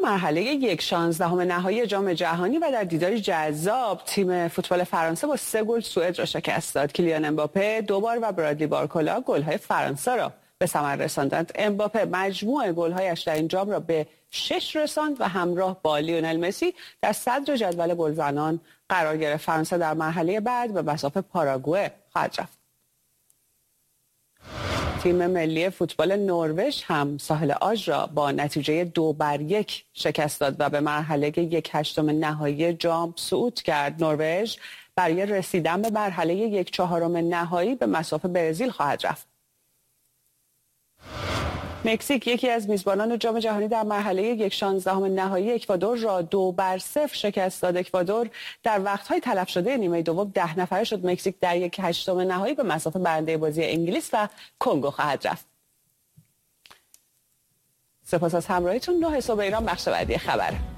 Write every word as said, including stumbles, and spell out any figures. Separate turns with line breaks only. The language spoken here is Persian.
مرحله یک شانزدهم نهایی جام جهانی و در دیداری جذاب تیم فوتبال فرانسه با سه گل سوئد را شکست داد. کیلیان امباپه دو بار و برادلی بارکولا گل‌های فرانسه را به ثمر رساندند. امباپه مجموع گل‌هایش در این جام را به شش رساند و همراه با لیونل مسی در صدر جدول گلزنان قرار گرفت. فرانسه در مرحله بعد به مصاف پاراگوئه خواهد رفت. تیم ملی فوتبال نروژ هم ساحل آژ را با نتیجه دو بر یک شکست داد و به مرحله یک هشتم نهایی جام صعود کرد. نروژ برای رسیدن به مرحله یک چهارم نهایی به مصاف برزیل خواهد رفت. مکزیک یکی از میزبانان جام جهانی در مرحله یک شانزدهم نهایی اکوادور را دو بر صفر شکست داد. اکوادور در وقت‌های تلف شده نیمه دوم ده نفره شد. مکزیک در یک هشتم نهایی به مصاف برنده بازی انگلیس و کنگو خواهد رفت. سپاس از همراهیتون. نه صبح ایران بخش بعدی خبر.